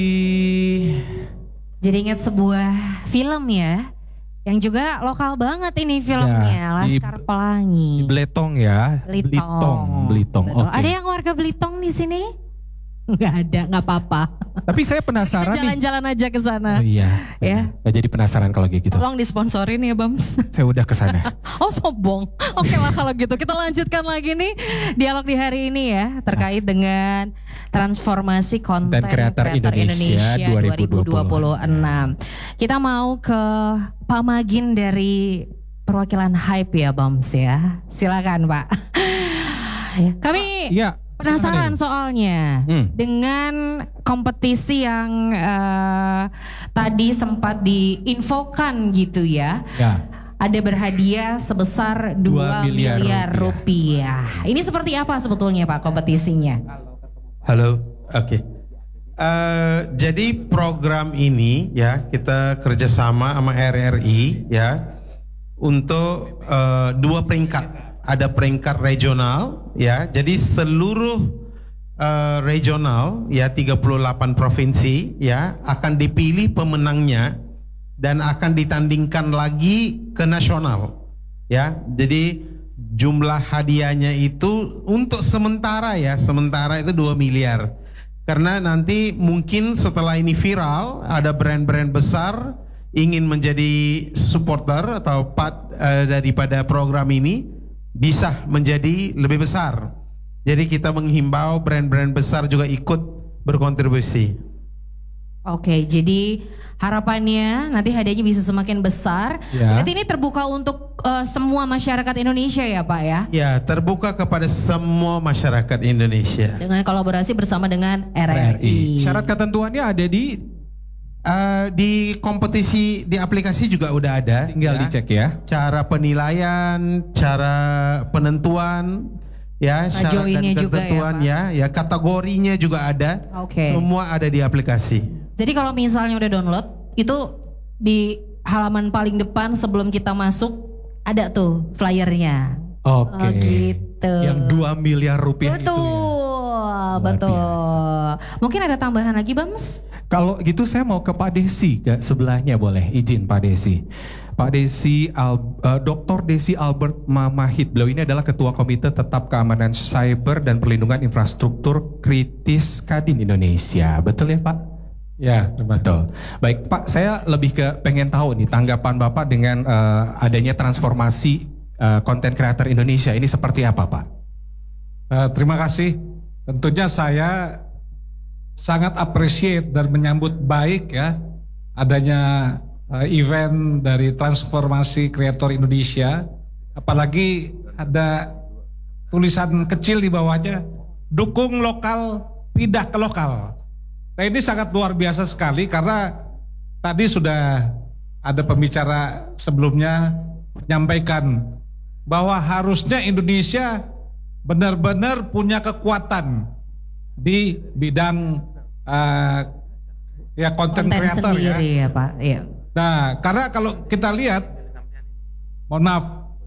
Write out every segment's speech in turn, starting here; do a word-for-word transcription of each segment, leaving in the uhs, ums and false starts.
Jadi ingat sebuah film ya, yang juga lokal banget ini filmnya, ya, Laskar di, Pelangi. Di Bletong ya. Belitung. Belitung. Belitung. Betul. Okay. Ada yang warga Belitung di sini? Nggak ada, nggak apa-apa. Tapi saya penasaran Kita jalan-jalan aja ke sana. Oh iya. Ya. Nah, jadi penasaran kalau gitu. Tolong disponsorin ya Bams. Saya udah ke sana. Oh sombong. Oke lah kalau gitu. Kita lanjutkan lagi nih dialog di hari ini ya terkait dengan transformasi konten kreator Indonesia, Indonesia dua ribu dua puluh enam. Kita mau ke Pak Magin dari perwakilan Hype ya Bams ya. Silakan Pak. Kami Iya. penasaran soalnya hmm. dengan kompetisi yang uh, tadi sempat diinfokan gitu ya. Ya. Ada berhadiah sebesar dua miliar, miliar rupiah. rupiah. Ini seperti apa sebetulnya Pak kompetisinya? Halo, oke. Okay. Uh, jadi program ini ya kita kerjasama sama R R I ya untuk uh, dua peringkat. Ada peringkat regional ya. Jadi seluruh uh, regional ya tiga puluh delapan provinsi ya akan dipilih pemenangnya dan akan ditandingkan lagi ke nasional ya. Jadi jumlah hadiahnya itu untuk sementara ya, sementara itu dua miliar. Karena nanti mungkin setelah ini viral ada brand-brand besar ingin menjadi supporter atau part uh, daripada program ini bisa menjadi lebih besar. Jadi kita menghimbau brand-brand besar juga ikut berkontribusi. Oke, jadi harapannya nanti hadiahnya bisa semakin besar. Ya. Berarti ini terbuka untuk uh, semua masyarakat Indonesia ya Pak ya? Ya, terbuka kepada semua masyarakat Indonesia. Dengan kolaborasi bersama dengan R R I. Syarat ketentuannya ada di Uh, di kompetisi di aplikasi juga udah ada. Tinggal ya. Dicek ya. Cara penilaian, cara penentuan, ya nah, syarat dan ketentuan ya, ya, ya kategorinya juga ada. Oke. Okay. Semua ada di aplikasi. Jadi kalau misalnya udah download, itu di halaman paling depan sebelum kita masuk ada tuh flyernya. Oke. Okay. Oh, gitu. Yang dua miliar rupiah betul, itu ya. Betul, betul. Mungkin ada tambahan lagi Bams? Kalau gitu saya mau ke Pak Desi, ke sebelahnya boleh, izin Pak Desi. Pak Desi, Al, uh, Doktor Desi Albert Mamahit, beliau ini adalah Ketua Komite Tetap Keamanan Cyber dan Perlindungan Infrastruktur Kritis Kadin Indonesia. Betul ya Pak? Ya, betul. Baik Pak, saya lebih ke pengen tahu nih tanggapan Bapak dengan uh, adanya transformasi konten uh, kreator Indonesia. Ini seperti apa Pak? Uh, terima kasih. Tentunya saya sangat appreciate dan menyambut baik ya adanya uh, event dari transformasi kreator Indonesia, apalagi ada tulisan kecil di bawahnya dukung lokal pindah ke lokal. Nah ini sangat luar biasa sekali karena tadi sudah ada pembicara sebelumnya menyampaikan bahwa harusnya Indonesia benar-benar punya kekuatan di bidang uh, ya konten kreator ya. ya Pak. Iya. Nah karena kalau kita lihat, mohon maaf,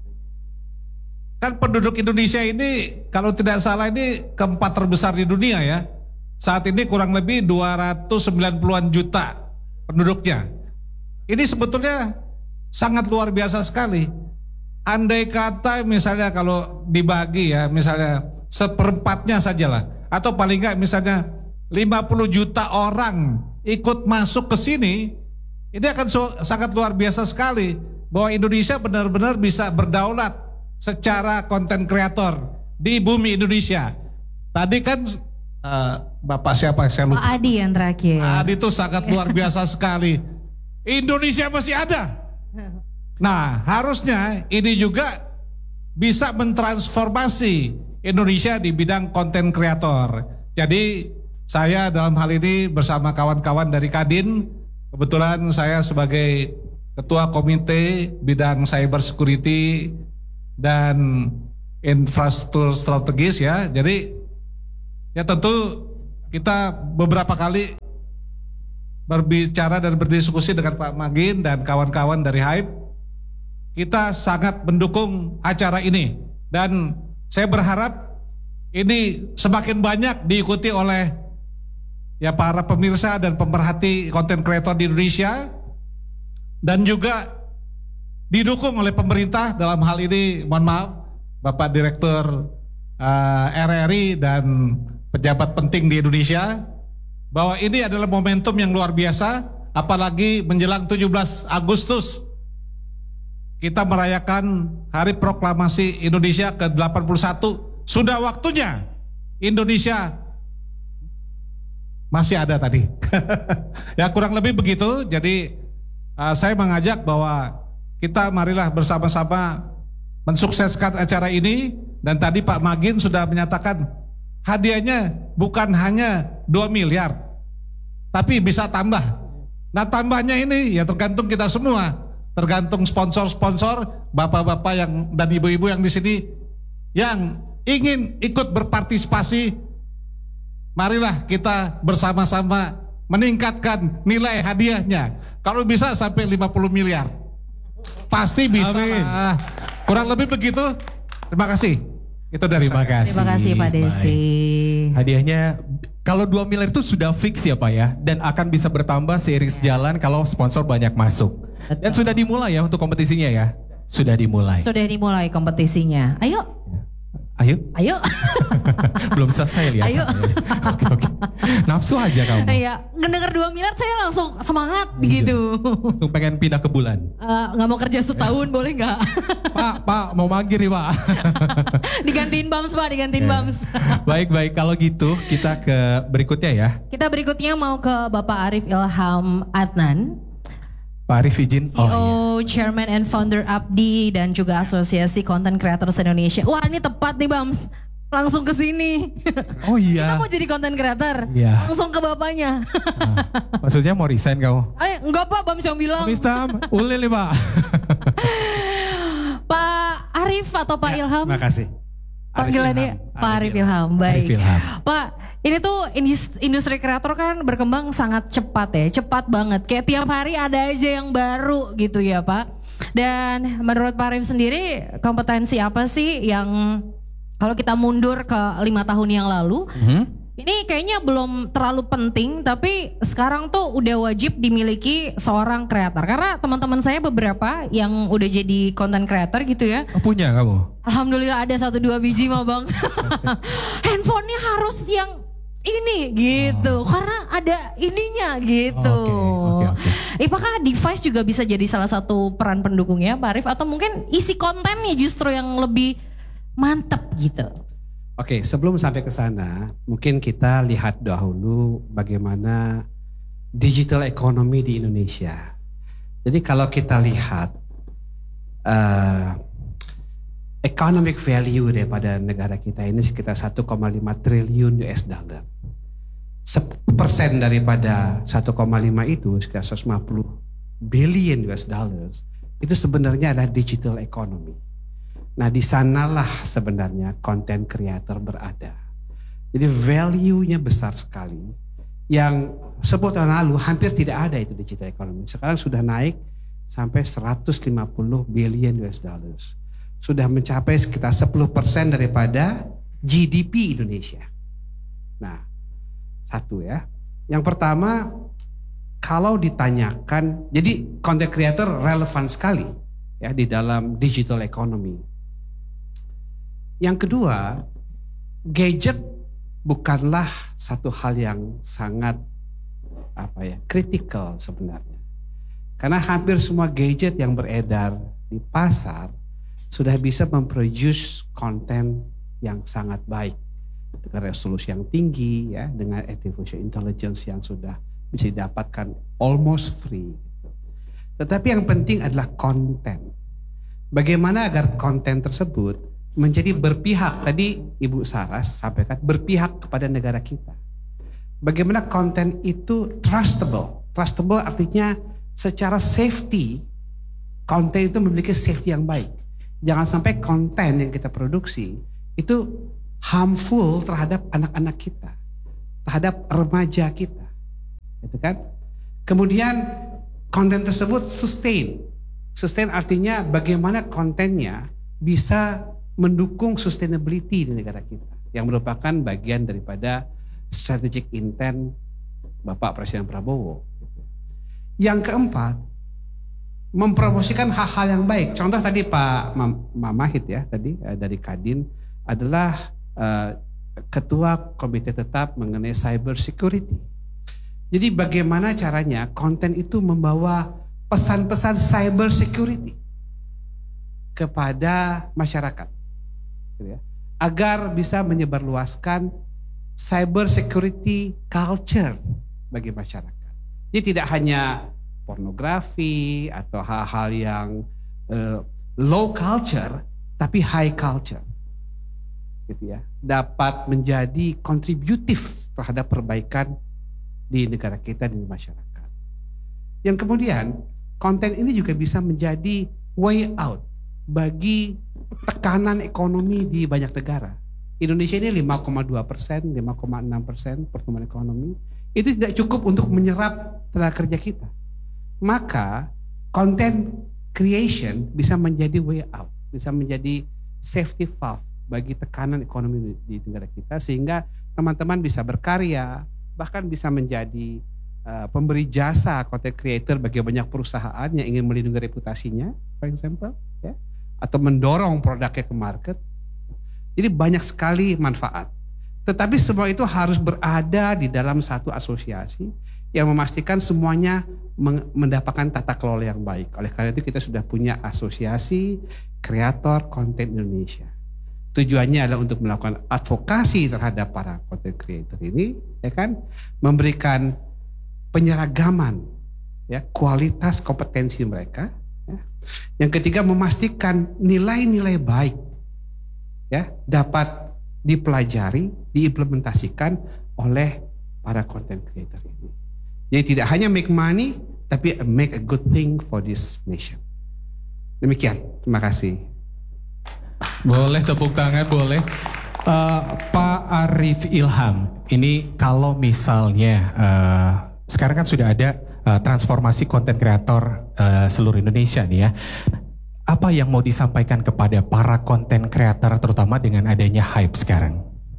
kan penduduk Indonesia ini kalau tidak salah ini keempat terbesar di dunia ya. Saat ini kurang lebih dua ratus sembilan puluhan juta penduduknya. Ini sebetulnya sangat luar biasa sekali. Andai kata misalnya kalau dibagi ya, misalnya seperempatnya sajalah, atau paling enggak misalnya lima puluh juta orang ikut masuk ke sini, ini akan so, sangat luar biasa sekali bahwa Indonesia benar-benar bisa berdaulat secara konten kreator di bumi Indonesia. Tadi kan uh, Bapak siapa saya lupa. Pak Adi yang terakhir. Adi itu sangat luar biasa sekali. Indonesia masih ada. Nah, harusnya ini juga bisa mentransformasi Indonesia di bidang konten kreator. Jadi saya dalam hal ini bersama kawan-kawan dari Kadin, kebetulan saya sebagai Ketua Komite Bidang Cyber Security dan Infrastruktur Strategis ya. Jadi ya tentu kita beberapa kali berbicara dan berdiskusi dengan Pak Magin dan kawan-kawan dari Hype. Kita sangat mendukung acara ini dan saya berharap ini semakin banyak diikuti oleh ya para pemirsa dan pemerhati konten kreator di Indonesia, dan juga didukung oleh pemerintah dalam hal ini, mohon maaf, Bapak Direktur uh, R R I dan pejabat penting di Indonesia, bahwa ini adalah momentum yang luar biasa, apalagi menjelang tujuh belas Agustus kita merayakan Hari Proklamasi Indonesia ke delapan puluh satu. Sudah waktunya Indonesia masih ada tadi. Ya kurang lebih begitu. Jadi uh, saya mengajak bahwa kita marilah bersama-sama mensukseskan acara ini. Dan tadi Pak Magin sudah menyatakan hadiahnya bukan hanya dua miliar, tapi bisa tambah. Nah tambahnya ini ya tergantung kita semua, tergantung sponsor-sponsor, bapak-bapak yang dan ibu-ibu yang di sini yang ingin ikut berpartisipasi. Marilah kita bersama-sama meningkatkan nilai hadiahnya. Kalau bisa sampai lima puluh miliar. Pasti bisa. Lah. Kurang lebih begitu. Terima kasih. Itu dari Terima saya. kasih. Terima kasih Pak Desi. Baik. Hadiahnya kalau dua miliar itu sudah fix ya Pak ya. Dan akan bisa bertambah seiring sejalan kalau sponsor banyak masuk. Betul. Dan sudah dimulai ya untuk kompetisinya ya. Sudah dimulai. Sudah dimulai kompetisinya. Ayo. Ayo. Ayo. Belum selesai lihat. Ayo. Oke oke. Nafsu aja kamu. Iya, ngedenger dua miliar saya langsung semangat Iya. gitu. Langsung pengen pindah ke bulan. Eh, nggak mau kerja setahun boleh nggak? Pak, Pak mau magir nih Pak. Digantiin Bams Pak, digantiin Oke. Bams. Baik baik kalau gitu kita ke berikutnya ya. Kita berikutnya mau ke Bapak Arif Ilham Adnan. Pak Arif izin. C E O, Chairman and Founder Abdi dan juga Asosiasi Content Creators Indonesia. Wah ini tepat nih Bams, langsung ke sini. Oh iya. Kita mau jadi content creator, Iya. langsung ke bapaknya. Nah, maksudnya mau resign kamu? Eh, enggak Pak, Bams yang bilang. Mistam, ulil nih Pak. Pak Arif atau Pak Ilham? Terima kasih. Panggilannya Pak Arif Ilham. Baik. Arif Ilham. Pak, ini tuh indus- industri kreator kan berkembang sangat cepat ya, cepat banget. Kayak tiap hari ada aja yang baru gitu ya Pak. Dan menurut Pak Arif sendiri, kompetensi apa sih yang kalau kita mundur ke lima tahun yang lalu, Mhm. ini kayaknya belum terlalu penting, tapi sekarang tuh udah wajib dimiliki seorang kreator. Karena teman-teman saya beberapa yang udah jadi content creator gitu ya, Oh, punya kamu? alhamdulillah ada satu dua biji mah bang. Handphonenya harus yang ini gitu, karena ada ininya gitu. Oke, oke, oke. Apakah device juga bisa jadi salah satu peran pendukungnya Pak Arif? Atau mungkin isi kontennya justru yang lebih mantep gitu? Oke, sebelum sampai ke sana, mungkin kita lihat dahulu bagaimana digital economy di Indonesia. Jadi kalau kita lihat uh, economic value daripada negara kita ini sekitar satu koma lima triliun U S dollar. satu persen daripada satu koma lima itu sekitar seratus lima puluh billion U S dollars itu sebenarnya adalah digital economy. Nah di sanalah sebenarnya content creator berada. Jadi value-nya besar sekali. Yang sepuluh tahun lalu hampir tidak ada itu digital economy. Sekarang sudah naik sampai seratus lima puluh billion U S dollars. Sudah mencapai sekitar sepuluh persen daripada G D P Indonesia. Nah satu ya. Yang pertama kalau ditanyakan, jadi content creator relevan sekali ya di dalam digital economy. Yang kedua, gadget bukanlah satu hal yang sangat apa ya, kritikal sebenarnya. Karena hampir semua gadget yang beredar di pasar sudah bisa memproduce konten yang sangat baik dengan resolusi yang tinggi ya, dengan artificial intelligence yang sudah bisa didapatkan almost free. Tetapi yang penting adalah konten. Bagaimana agar konten tersebut menjadi berpihak, tadi Ibu Saras sampaikan, berpihak kepada negara kita. Bagaimana konten itu trustable. Trustable artinya secara safety, konten itu memiliki safety yang baik. Jangan sampai konten yang kita produksi itu harmful terhadap anak-anak kita, terhadap remaja kita. Gitu kan? Kemudian konten tersebut sustain. Sustain artinya bagaimana kontennya bisa mendukung sustainability di negara kita, yang merupakan bagian daripada strategic intent Bapak Presiden Prabowo. Yang keempat, mempromosikan hal-hal yang baik. Contoh tadi Pak Mamahit ya, tadi dari Kadin adalah uh, Ketua Komite Tetap mengenai Cyber Security. Jadi bagaimana caranya konten itu membawa pesan-pesan cyber security kepada masyarakat, gitu ya, agar bisa menyebarluaskan cyber security culture bagi masyarakat. Jadi tidak hanya pornografi atau hal-hal yang uh, low culture, tapi high culture, gitu ya, dapat menjadi kontributif terhadap perbaikan di negara kita, di masyarakat. Yang kemudian konten ini juga bisa menjadi way out bagi tekanan ekonomi di banyak negara. Indonesia ini lima koma dua persen, lima koma enam persen pertumbuhan ekonomi. Itu tidak cukup untuk menyerap tenaga kerja kita. Maka content creation bisa menjadi way out, bisa menjadi safety valve bagi tekanan ekonomi di negara kita, sehingga teman-teman bisa berkarya, bahkan bisa menjadi uh, pemberi jasa content creator bagi banyak perusahaan yang ingin melindungi reputasinya, for example, ya, atau mendorong produknya ke market. Jadi banyak sekali manfaat. Tetapi semua itu harus berada di dalam satu asosiasi yang memastikan semuanya mendapatkan tata kelola yang baik. Oleh karena itu kita sudah punya asosiasi kreator konten Indonesia. Tujuannya adalah untuk melakukan advokasi terhadap para content creator ini, ya kan, memberikan penyeragaman, ya, kualitas kompetensi mereka. Ya. Yang ketiga, memastikan nilai-nilai baik, ya, dapat dipelajari, diimplementasikan oleh para content creator ini. Jadi tidak hanya make money, tapi make a good thing for this nation. Demikian, terima kasih. Boleh tepuk tangan, boleh. Uh, Pak Arif Ilham, ini kalau misalnya uh, sekarang kan sudah ada uh, transformasi konten kreator uh, seluruh Indonesia nih ya. Apa yang mau disampaikan kepada para konten kreator terutama dengan adanya hype sekarang?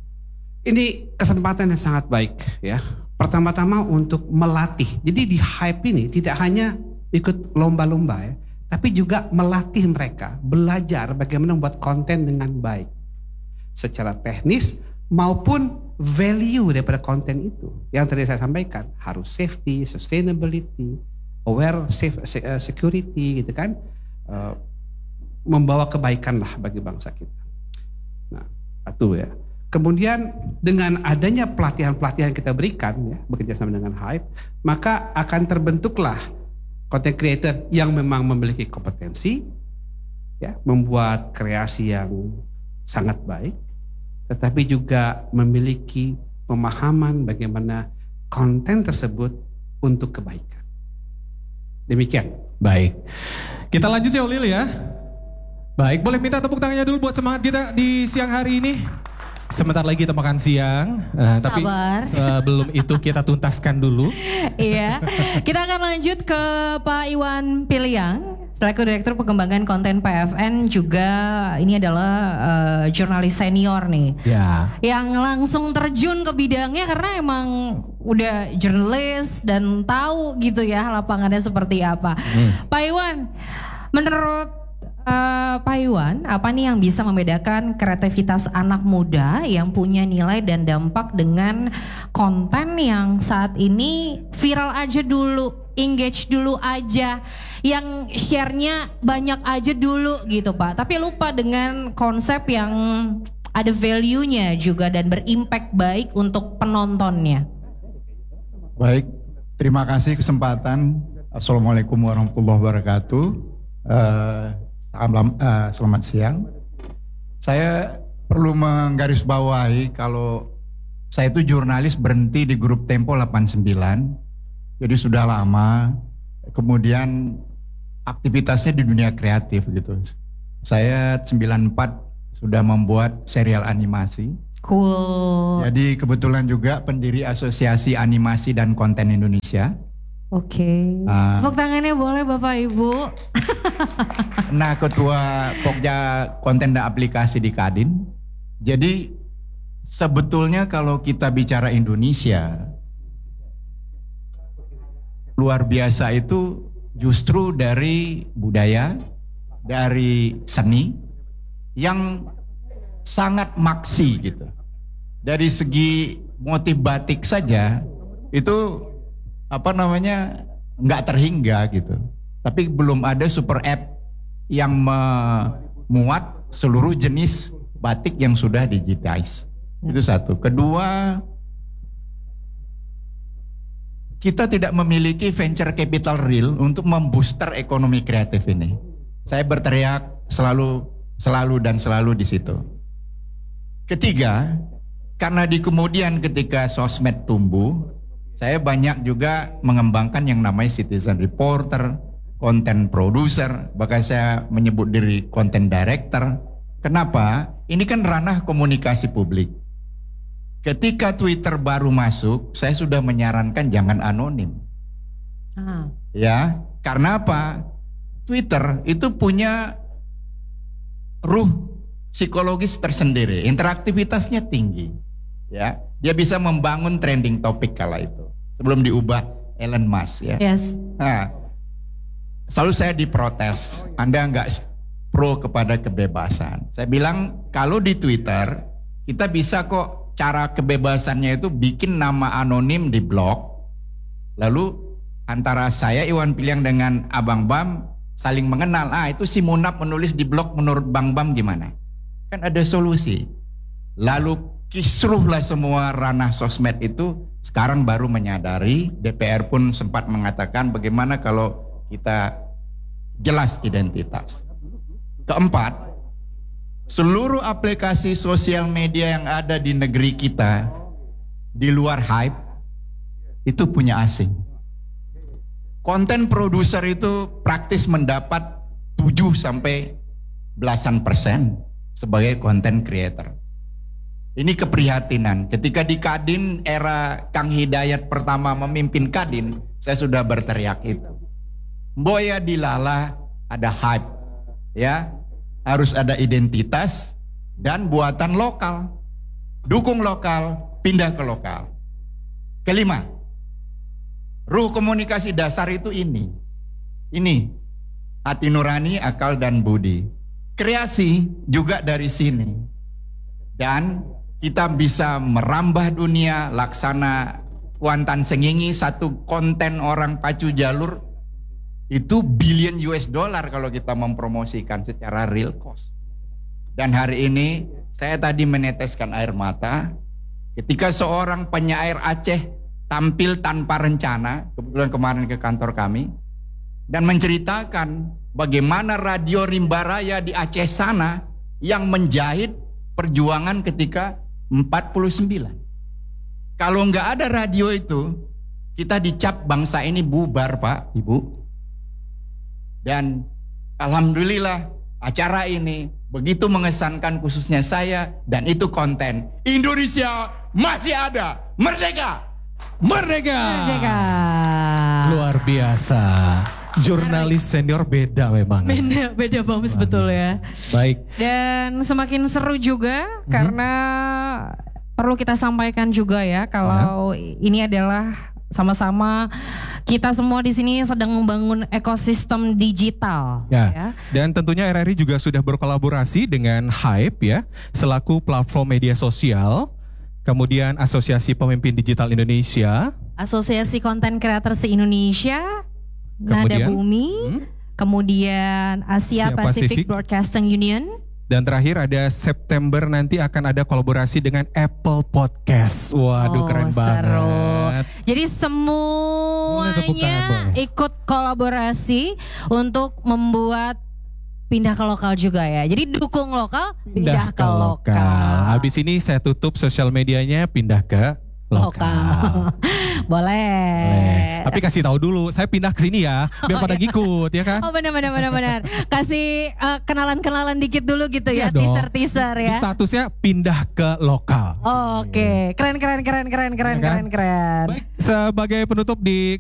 Ini kesempatan yang sangat baik ya. Pertama-tama untuk melatih. Jadi di hype ini tidak hanya ikut lomba-lomba ya, tapi juga melatih mereka, belajar bagaimana membuat konten dengan baik. Secara teknis maupun value daripada konten itu. Yang tadi saya sampaikan, harus safety, sustainability, aware safe, security gitu kan. Uh, membawa kebaikan lah bagi bangsa kita. Nah, satu ya. Kemudian dengan adanya pelatihan-pelatihan kita berikan ya, bekerja sama dengan Hype, maka akan terbentuklah content creator yang memang memiliki kompetensi, ya, membuat kreasi yang sangat baik, tetapi juga memiliki pemahaman bagaimana konten tersebut untuk kebaikan. Demikian. Baik. Kita lanjut ya Ulil ya. Baik, boleh minta tepuk tangannya dulu buat semangat kita di siang hari ini. Sebentar lagi kita makan siang, uh, tapi sebelum itu kita tuntaskan dulu. Iya, kita akan lanjut ke Pak Iwan Piliang, selaku Direktur Pengembangan Konten P F N, juga ini adalah uh, jurnalis senior nih, ya, yang langsung terjun ke bidangnya karena emang udah jurnalis dan tahu gitu ya lapangannya seperti apa. Hmm. Pak Iwan, menurut Uh, Pak Iwan, apa nih yang bisa membedakan kreativitas anak muda yang punya nilai dan dampak dengan konten yang saat ini viral aja dulu, engage dulu aja, yang share-nya banyak aja dulu gitu Pak, tapi lupa dengan konsep yang ada value-nya juga dan berimpact baik untuk penontonnya? Baik, terima kasih kesempatan. Assalamualaikum warahmatullahi wabarakatuh. Uh, Selamat, uh, selamat siang. Saya perlu menggarisbawahi kalau saya itu jurnalis berhenti di grup Tempo delapan puluh sembilan. Jadi sudah lama. Kemudian aktivitasnya di dunia kreatif gitu. Saya sembilan puluh empat sudah membuat serial animasi. Cool. Jadi kebetulan juga pendiri Asosiasi Animasi dan Konten Indonesia. Oke. Okay. Uh, Tepuk tangannya boleh Bapak Ibu. Nah, Ketua Pokja Konten dan Aplikasi di Kadin. Jadi sebetulnya kalau kita bicara Indonesia, luar biasa itu justru dari budaya, dari seni yang sangat maksi gitu. Dari segi motif batik saja itu apa namanya nggak terhingga gitu. Tapi belum ada super app yang memuat seluruh jenis batik yang sudah digitize. Itu satu. Kedua, kita tidak memiliki venture capital real untuk membooster ekonomi kreatif ini. Saya berteriak selalu, selalu dan selalu di situ. Ketiga, karena di kemudian ketika sosmed tumbuh, saya banyak juga mengembangkan yang namanya citizen reporter, content producer, bahkan saya menyebut diri content director. Kenapa? Ini kan ranah komunikasi publik. Ketika Twitter baru masuk, saya sudah menyarankan jangan anonim. Ah. Ya, karena apa? Twitter itu punya ruh psikologis tersendiri, interaktivitasnya tinggi. Ya, dia bisa membangun trending topik kala itu sebelum diubah Elon Musk. Ya. Yes. Nah, selalu saya diprotes. Anda nggak pro kepada kebebasan. Saya bilang kalau di Twitter kita bisa kok. Cara kebebasannya itu bikin nama anonim di blog, lalu antara saya Iwan Piliang dengan Abang Bam saling mengenal. Ah itu si Munaf menulis di blog menurut Bang Bam gimana? Kan ada solusi. Lalu kisruhlah semua ranah sosmed itu. Sekarang baru menyadari, D P R pun sempat mengatakan bagaimana kalau kita jelas identitas. Keempat, seluruh aplikasi sosial media yang ada di negeri kita di luar hype itu punya asing. Konten produser itu praktis mendapat tujuh sampai belasan persen sebagai konten creator. Ini keprihatinan. Ketika di Kadin era Kang Hidayat pertama memimpin Kadin, saya sudah berteriak itu. Boya dilala ada hype, ya. Harus ada identitas dan buatan lokal. Dukung lokal, pindah ke lokal. Kelima, ruh komunikasi dasar itu ini. Ini, hati nurani, akal dan budi. Kreasi juga dari sini. Dan kita bisa merambah dunia, laksana Kuantan Sengingi, satu konten orang pacu jalur, itu billion U S dollar kalau kita mempromosikan secara real cost. Dan hari ini saya tadi meneteskan air mata ketika seorang penyair Aceh tampil tanpa rencana, kebetulan kemarin ke kantor kami, dan menceritakan bagaimana radio Rimba Raya di Aceh sana yang menjahit perjuangan ketika empat puluh sembilan. Kalau nggak ada radio itu, kita dicap bangsa ini bubar, Pak, Ibu. Dan alhamdulillah acara ini begitu mengesankan khususnya saya, dan itu konten Indonesia masih ada, merdeka, merdeka, merdeka. Luar biasa. Jurnalis senior beda memang. Beda, beda banget betul ya. Baik. Dan semakin seru juga mm-hmm. karena perlu kita sampaikan juga ya kalau ya. Ini adalah sama-sama kita semua di sini sedang membangun ekosistem digital. Ya. ya. Dan tentunya R R I juga sudah berkolaborasi dengan Hype ya, selaku platform media sosial, kemudian Asosiasi Pemimpin Digital Indonesia, Asosiasi Konten Kreator se-Indonesia, Nada Bumi, hmm? kemudian Asia, Asia Pacific, Pacific Broadcasting Union. Dan terakhir ada September nanti akan ada kolaborasi dengan Apple Podcast. Waduh, oh, keren seru. banget. Jadi semuanya ikut kolaborasi untuk membuat pindah ke lokal juga ya. Jadi dukung lokal, pindah, pindah ke, ke lokal. lokal. Habis ini saya tutup sosial medianya, pindah ke lokal. lokal. Boleh. Boleh. Tapi kasih tahu dulu, saya pindah ke sini ya, biar oh, pada iya. ngikut ya kan. Oh benar benar benar benar. Kasih uh, kenalan-kenalan dikit dulu gitu ya, teaser-teaser ya. Statusnya pindah ke lokal. Oh, oke, okay. keren keren keren keren keren ya kan? keren keren. Baik, sebagai penutup di